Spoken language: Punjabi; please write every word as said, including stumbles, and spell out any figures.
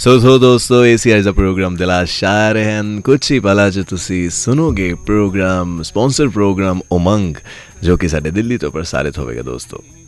ਸੋ ਸੋ ਦੋਸਤੋ, ਇਹ ਸੀ ਅੱਜ ਦਾ ਪ੍ਰੋਗਰਾਮ ਦਿਲ ਆਸ਼ਾਰ ਹਨ। ਕੁਛ ਹੀ ਪਲਾਂ 'ਚ ਤੁਸੀਂ ਸੁਣੋਗੇ ਪ੍ਰੋਗਰਾਮ, ਸਪੋਂਸਰ ਪ੍ਰੋਗਰਾਮ ਉਮੰਗ, ਜੋ ਕਿ ਸਾਡੇ ਦਿੱਲੀ ਤੋਂ ਪ੍ਰਸਾਰਿਤ ਹੋਵੇਗਾ ਦੋਸਤੋ।